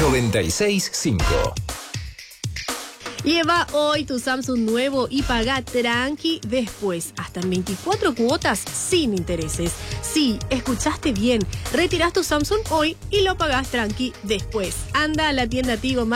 96.5. Lleva hoy tu Samsung nuevo y paga tranqui después, hasta en 24 cuotas sin intereses. Sí, escuchaste bien. Retirás tu Samsung hoy y lo pagás tranqui después. Anda a la tienda Tigo